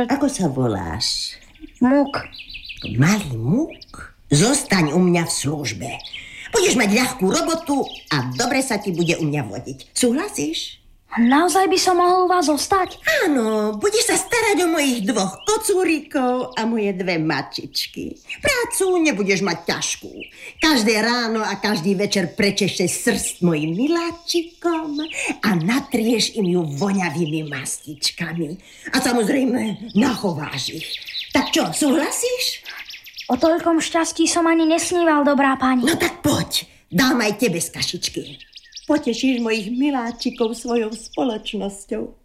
Ako sa voláš? Muk. Malý Muk? Zostaň u mňa v službe. Budeš mať ľahkú robotu a dobre sa ti bude u mňa vodiť. Súhlasíš? Naozaj by som mohol u vás zostať? Áno, budeš sa starať o mojich 2 kocúrikov a moje 2 mačičky. Prácu nebudeš mať ťažkú. Každé ráno a každý večer prečešeš srst mojim miláčikom a natrieš im ju voňavými mastičkami. A samozrejme, nachováš ich. Tak čo, súhlasíš? O toľkom šťastí som ani nesníval, dobrá pani. No tak poď, dám aj tebe z kašičky. Potešíš mojich miláčikov svojou spoločnosťou.